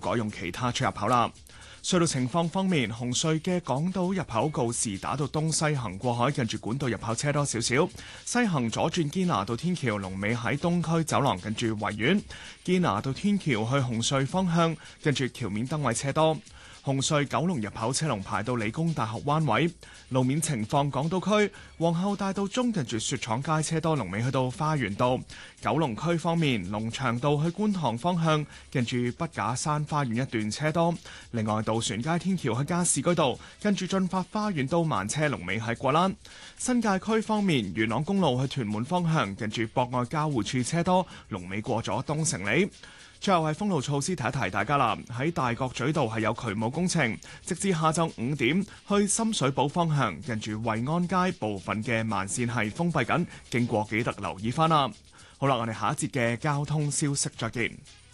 改用其他出入口啦。隧道情況方面，紅隧嘅港島入口告士打道東西行過海，近住管道入口車多少少；西行左轉堅拿道天橋，龍尾喺東區走廊近住維園；堅拿道天橋去紅隧方向，近住橋面燈位車多。紅隧九龍入口車龍排到理工大學灣位。路面情況，港島區皇后大道中近住雪廠街車多，龍尾去到花園道。九龍區方面，龍翔道去觀塘方向近住筆架山花園一段車多。另外，渡船街天橋去加士居道近住進發花園道慢車，龍尾喺果欄。新界區方面，元朗公路去屯門方向近住博愛交匯處車多，龍尾過咗東城里。最後係封路措施，提一提大家啦。喺大角咀道係有渠務工程，直至下晝5點，去深水埗方向近住惠安街部分嘅慢線係封閉緊，經過記得留意翻啦。好啦，我哋下一節嘅交通消息再見。